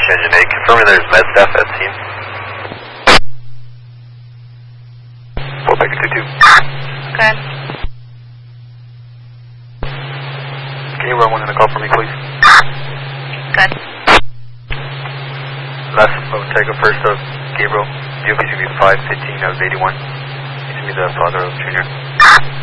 Station Engine 8, confirming there's med staff at scene. 4 back to 2. Okay. Can you run one in the call for me, please? Good. Last Tiger first of Gabriel, DOP should be 515 out of 81. He's to be the father of Junior.